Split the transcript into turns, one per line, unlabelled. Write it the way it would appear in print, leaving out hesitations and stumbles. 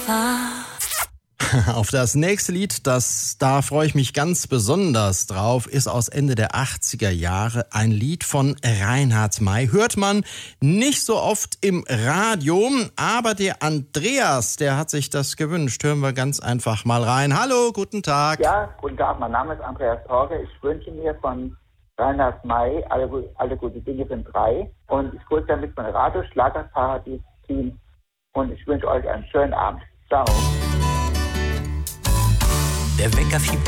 Auf das nächste Lied, da freue ich mich ganz besonders drauf, ist aus Ende der 80er Jahre ein Lied von Reinhard May. Hört man nicht so oft im Radio, aber der Andreas, der hat sich das gewünscht. Hören wir ganz einfach mal rein. Hallo, guten Tag.
Ja, guten Tag, mein Name ist Andreas Torge. Ich wünsche mir von Reinhard May alle gute Dinge sind 3. Und ich grüße damit von Radio Schlagerparadies-Team. Und ich wünsche euch einen schönen Abend. Ciao.
Der Wecker fiebt